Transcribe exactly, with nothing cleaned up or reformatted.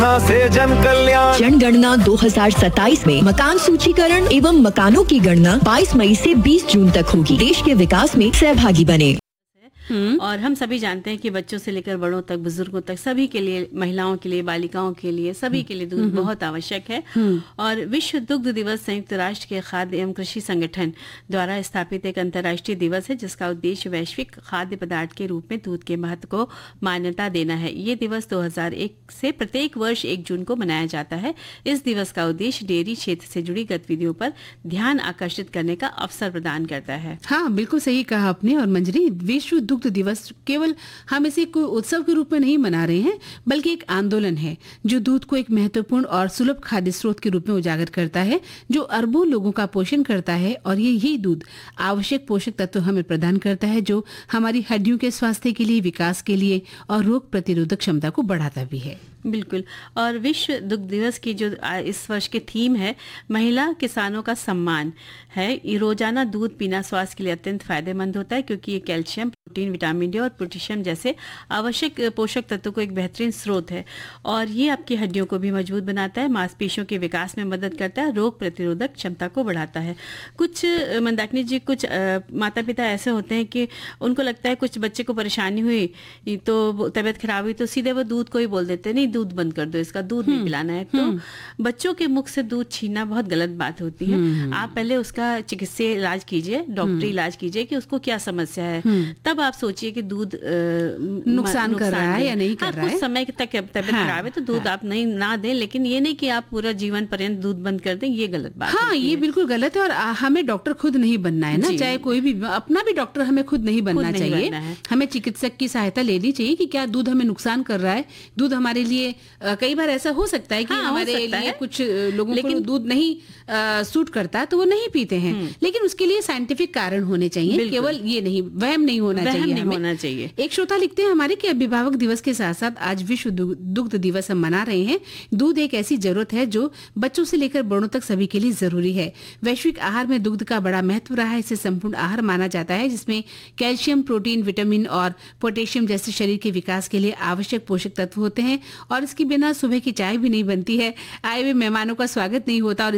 से जन कल्याण। जनगणना दो हज़ार सत्ताईस में मकान सूचीकरण एवं मकानों की गणना बाईस मई से बीस जून तक होगी। देश के विकास में सहभागी बने। और हम सभी जानते हैं कि बच्चों से लेकर बड़ों तक, बुजुर्गों तक, सभी के लिए, महिलाओं के लिए, बालिकाओं के लिए, सभी के लिए दूध बहुत आवश्यक है। और विश्व दुग्ध दिवस संयुक्त राष्ट्र के खाद्य एवं कृषि संगठन द्वारा स्थापित एक अंतर्राष्ट्रीय दिवस है, जिसका उद्देश्य वैश्विक खाद्य पदार्थ के रूप में दूध के महत्व को मान्यता देना है। ये दिवस दो हज़ार एक से प्रत्येक वर्ष एक जून को मनाया जाता है। इस दिवस का उद्देश्य डेयरी क्षेत्र से जुड़ी गतिविधियों पर ध्यान आकर्षित करने का अवसर प्रदान करता है। हाँ, बिल्कुल सही कहा आपने। और मंजरी, विश्व दुग्ध दिवस केवल हम इसे कोई उत्सव के रूप में नहीं मना रहे हैं, बल्कि एक आंदोलन है जो दूध को एक महत्वपूर्ण और सुलभ खाद्य स्रोत के रूप में उजागर करता है, जो अरबों लोगों का पोषण करता है। और ये यही दूध आवश्यक पोषक तत्व हमें प्रदान करता है, जो हमारी हड्डियों के स्वास्थ्य के लिए, विकास के लिए और रोग प्रतिरोधक क्षमता को बढ़ाता भी है। बिल्कुल। और विश्व दुग्ध दिवस की जो इस वर्ष की थीम है, महिला किसानों का सम्मान है। ये रोजाना दूध पीना स्वास्थ्य के लिए अत्यंत फायदेमंद होता है, क्योंकि ये कैल्शियम, प्रोटीन, विटामिन डी और पोटेशियम जैसे आवश्यक पोषक तत्वों को एक बेहतरीन स्रोत है। और ये आपकी हड्डियों को भी मजबूत बनाता है, मांसपेशियों के विकास में मदद करता है, रोग प्रतिरोधक क्षमता को बढ़ाता है। कुछ मंदाकिनी जी, कुछ माता पिता ऐसे होते हैं कि उनको लगता है कुछ बच्चे को परेशानी हुई, तो तबीयत खराब हुई, तो सीधे वो दूध को ही बोल देते हैं, नहीं दूध बंद कर दो, इसका दूध नहीं पिलाना है। तो बच्चों के मुख से दूध छीनना बहुत गलत बात होती है। आप पहले उसका चिकित्सीय इलाज कीजिए, डॉक्टरी इलाज कीजिए कि उसको क्या समस्या है, तब आप सोचिए कि दूध नुकसान कर रहा है या नहीं कर रहा है। कुछ समय तक तबीयत खराब है तो दूध आप नहीं ना दें, लेकिन ये नहीं कि आप पूरा जीवन पर्यंत दूध बंद कर दें, ये गलत बात हाँ, ये बिल्कुल गलत है। और हमें डॉक्टर खुद नहीं बनना है ना, चाहे कोई भी, अपना भी डॉक्टर हमें खुद नहीं बनना चाहिए। हमें चिकित्सक की सहायता लेनी चाहिए कि क्या दूध हमें नुकसान कर रहा है। दूध हमारे लिए कई बार ऐसा हो सकता है कि हाँ, हमारे लिए है। कुछ लोगों को दूध नहीं आ, सूट करता तो वो नहीं पीते हैं, लेकिन उसके लिए साइंटिफिक कारण होने चाहिए, केवल ये नहीं, वहम नहीं होना वहम चाहिए नहीं होना चाहिए। एक श्रोता लिखते हैं हमारे कि अभिभावक दिवस के साथ साथ आज विश्व दुग्ध दिवस हम मना रहे हैं। दूध एक ऐसी जरूरत है जो बच्चों से लेकर बड़ों तक सभी के लिए जरूरी है। वैश्विक आहार में दुग्ध का बड़ा महत्व रहा है। इसे संपूर्ण आहार माना जाता है, जिसमें कैल्शियम, प्रोटीन, विटामिन और पोटेशियम जैसे शरीर के विकास के लिए आवश्यक पोषक तत्व होते हैं। और इसके बिना सुबह की चाय भी नहीं बनती है, आए हुए मेहमानों का स्वागत नहीं होता और